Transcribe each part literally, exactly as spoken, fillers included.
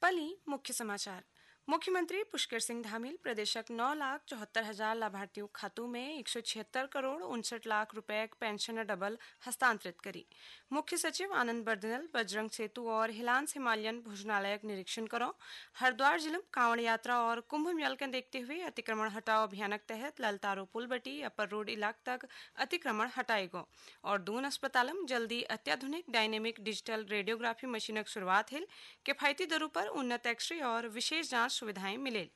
पली मुख्य समाचार। मुख्यमंत्री पुष्कर सिंह धामील प्रदेशक नौ लाख चौहत्तर हजार लाभार्थियों खातों में एक सौ छिहत्तर करोड़ उनसठ लाख रुपए पेंशन डबल हस्तांतरित करी। मुख्य सचिव आनंद बर्दनल बजरंग सेतु और हिलांस हिमालयन भोजनालय निरीक्षण करो। हरिद्वार जिले में कांवड़ यात्रा और कुंभ मेल के देखते हुए अतिक्रमण हटाओ अभियान के तहत ललतारो पुल बटी अपर रोड इलाक तक अतिक्रमण हटाएगो और दून अस्पताल में जल्दी अत्याधुनिक डायनेमिक डिजिटल रेडियोग्राफी मशीन की शुरुआत है। किफायती दरों पर उन्नत एक्सरे और विशेष जांच सुविधाएं मिले।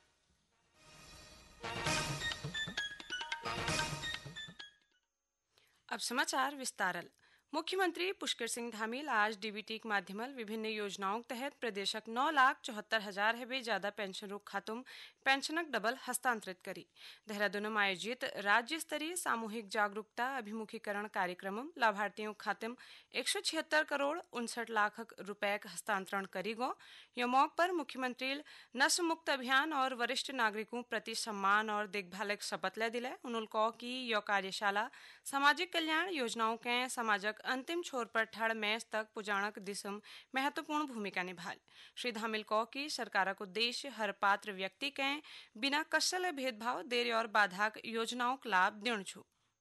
अब समाचार विस्तारल। मुख्यमंत्री पुष्कर सिंह धामील आज डीबीटी के माध्यम विभिन्न योजनाओं के तहत प्रदेशक नौ लाख चौहत्तर हजार है ज्यादा पेंशन खातों पेंशनक डबल हस्तांतरित करी। देहरादून में आयोजित राज्य स्तरीय सामूहिक जागरूकता अभिमुखीकरण कार्यक्रम लाभार्थियों खाते में एक सौ छिहत्तर करोड़ उनसठ लाख रुपए का हस्तांतरण करी गो। यह मौके पर मुख्यमंत्री नशा मुक्त अभियान और वरिष्ठ नागरिकों प्रति सम्मान और देखभाल की शपथ ले दिले। उन्होंने कहा कि यह कार्यशाला सामाजिक कल्याण योजनाओं के समाजक अंतिम छोर पर ठड़ मैच तक पुजाणक दिशम महत्वपूर्ण भूमिका निभाल। श्री धामील कहा कि सरकार को उद्देश्य हर पात्र व्यक्ति के बिना कसल भेदभाव देर और बाधाक योजनाओं का लाभ देना छू।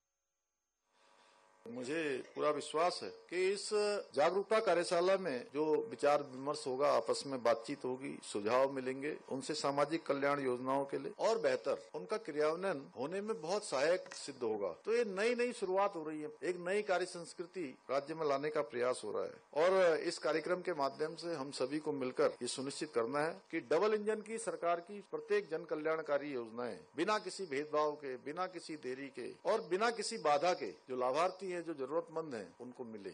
मुझे पूरा विश्वास है कि इस जागरूकता कार्यशाला में जो विचार विमर्श होगा, आपस में बातचीत होगी, सुझाव मिलेंगे, उनसे सामाजिक कल्याण योजनाओं के लिए और बेहतर उनका क्रियान्वयन होने में बहुत सहायक सिद्ध होगा। तो ये नई नई शुरुआत हो रही है, एक नई कार्य संस्कृति राज्य में लाने का प्रयास हो रहा है और इस कार्यक्रम के माध्यम से हम सभी को मिलकर ये सुनिश्चित करना है कि डबल इंजन की सरकार की प्रत्येक जन कल्याणकारी योजनाएं बिना किसी भेदभाव के, बिना किसी देरी के और बिना किसी बाधा के जो लाभार्थी जो जरूरतमंद हैं उनको मिले।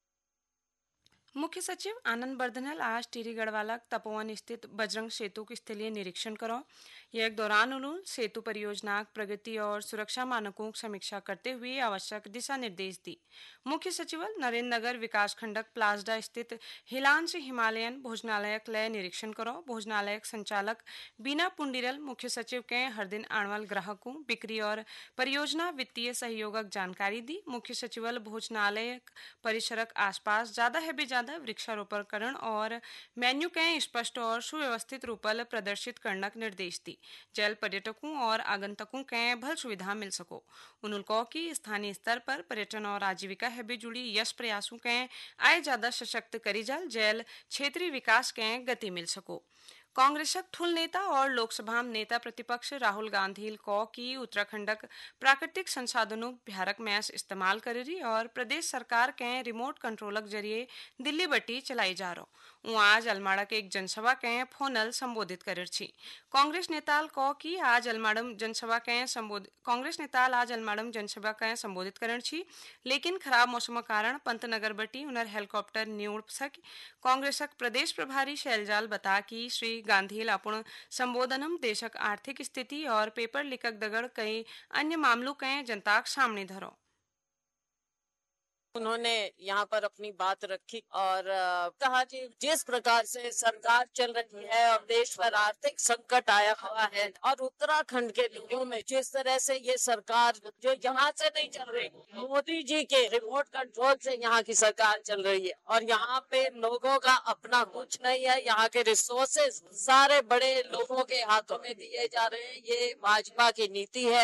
मुख्य सचिव आनंद बर्दनल आज टिहरी गढ़वाला तपोवन स्थित बजरंग सेतु की स्थलीय निरीक्षण करो। यह एक दौरान उन्होंने सेतु परियोजना प्रगति और सुरक्षा मानकों की समीक्षा करते हुए आवश्यक दिशा निर्देश दी। मुख्य सचिव नरेंद्र नगर विकास खंडक प्लाजडा स्थित हिलांस हिमालयन भोजनालय लय निरीक्षण करो। भोजनालय संचालक बीना पुंडीरल मुख्य सचिव के हर दिन आणवल ग्राहकों बिक्री और परियोजना वित्तीय सहयोगक जानकारी दी। मुख्य सचिव भोजनालय परिसरक आसपास ज्यादा है भी वृक्षारोपण करण और मेन्यू के स्पष्ट और सुव्यवस्थित रूपल प्रदर्शित करने का निर्देश दी। जल पर्यटकों और आगंतुकों के भल सुविधा मिल सको। उन्होंने कहा कि स्थानीय स्तर पर पर्यटन और आजीविका है भी जुड़ी यश प्रयासों के आय ज्यादा सशक्त करी जल जैल क्षेत्रीय विकास के गति मिल सको। कांग्रेसक ठुल नेता और लोकसभा में नेता प्रतिपक्ष राहुल गांधी को की उत्तराखंडक प्राकृतिक संसाधनों बिहारक मैस इस्तेमाल करी और प्रदेश सरकार के रिमोट कंट्रोलक जरिए दिल्ली बटी चलाई जा रहा। वो आज अलमाड़ा के एक जनसभा के फोनल संबोधित कर छी। कांग्रेस नेताल को की आज अलमाड़म जनसभा के संबोधित कांग्रेस नेताल आज अलमाड़म जनसभा के संबोधित करण छी, लेकिन खराब मौसम कारण पंतनगर बटी उनर हेलीकॉप्टर न्यूड़ सकी। कांग्रेसक प्रदेश प्रभारी शैलजाल बता कि श्री गांधी अपन संबोधनम देशक आर्थिक स्थिति और पेपर लिखक दगड़ कई अन्य मामलों के जनता के सामने धरो। उन्होंने यहाँ पर अपनी बात रखी और कहा कि जिस प्रकार से सरकार चल रही है और देश पर आर्थिक संकट आया हुआ है और उत्तराखंड के लोगों में जिस तरह से ये सरकार जो यहाँ से नहीं चल रही, मोदी जी के रिमोट कंट्रोल से यहाँ की सरकार चल रही है और यहाँ पे लोगों का अपना कुछ नहीं है। यहाँ के रिसोर्सेज सारे बड़े लोगों के हाथों में दिए जा रहे हैं। ये भाजपा की नीति है।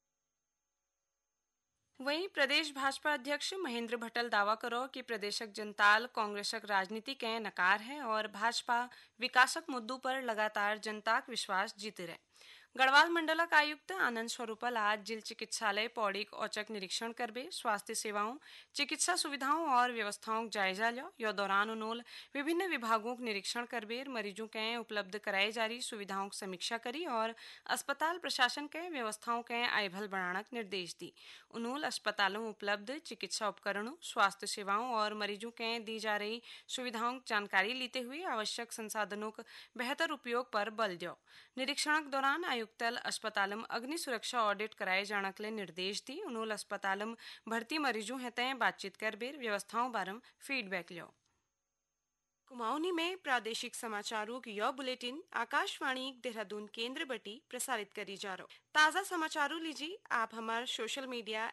वहीं प्रदेश भाजपा अध्यक्ष महेंद्र भट्टल दावा करो कि प्रदेशक जनताल कांग्रेसक राजनीति के नकार है और भाजपा विकासक मुद्दों पर लगातार जनता का विश्वास जीते रहे। गढ़वाल मंडलक आयुक्त आनंद स्वरूपल आज जिला चिकित्सालय पौड़ी औचक निरीक्षण करबे स्वास्थ्य सेवाओं चिकित्सा सुविधाओं और व्यवस्थाओं जायजा लो। यह दौरान उन्होंने विभिन्न विभागों का निरीक्षण करबे मरीजों के उपलब्ध कराई जा रही सुविधाओं की समीक्षा करी और अस्पताल प्रशासन के व्यवस्थाओं के आयभल बढ़ाने के निर्देश दी। उन्होंने अस्पतालों में उपलब्ध चिकित्सा उपकरणों स्वास्थ्य सेवाओं और मरीजों के दी जा रही सुविधाओं की जानकारी लेते हुए आवश्यक संसाधनों का बेहतर उपयोग पर बल दियो। निरीक्षण के दौरान आयुक्तल अस्पताल में अग्नि सुरक्षा ऑडिट कराए जाने के लिए निर्देश दी। उन्होंने अस्पताल में भर्ती मरीजों हेतु बातचीत कर बेर व्यवस्थाओं बारे फीडबैक लियो। कुमाऊनी में प्रादेशिक समाचारों की यह बुलेटिन आकाशवाणी देहरादून केंद्र बटी प्रसारित करी जा रहा। ताज़ा समाचारों लीजिए आप हमारे सोशल मीडिया